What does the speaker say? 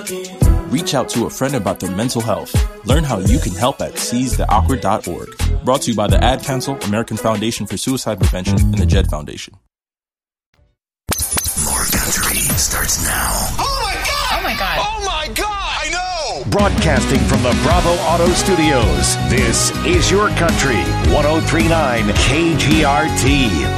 Reach out to a friend about their mental health. Learn how you can help at seizetheawkward.org. Brought to you by the Ad Council, American Foundation for Suicide Prevention, and the Jed Foundation. More Country starts now. Oh my God! Oh my God! Oh my God! I know! Broadcasting from the Bravo Auto Studios, this is Your Country 103.9 KGRT.